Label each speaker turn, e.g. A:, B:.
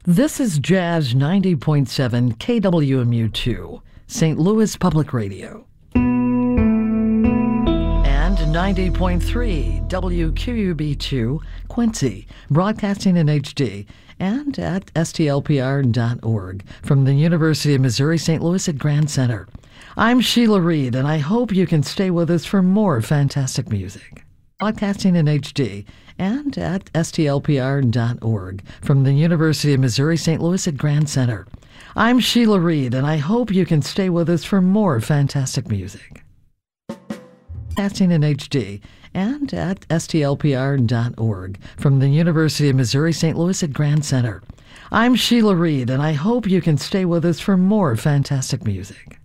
A: This is Jazz 90.7 KWMU2, St. Louis Public Radio. And 90.3 WQUB2, Quincy, broadcasting in HD, and at stlpr.org from the University of Missouri St. Louis at Grand Center. I'm Sheila Reed, and I hope you can stay with us for more fantastic music. Broadcasting in HD and at stlpr.org from the University of Missouri St. Louis at Grand Center. I'm Sheila Reed, and I hope you can stay with us for more fantastic music. Broadcasting in HD and at stlpr.org from the University of Missouri St. Louis at Grand Center. I'm Sheila Reed, and I hope you can stay with us for more fantastic music.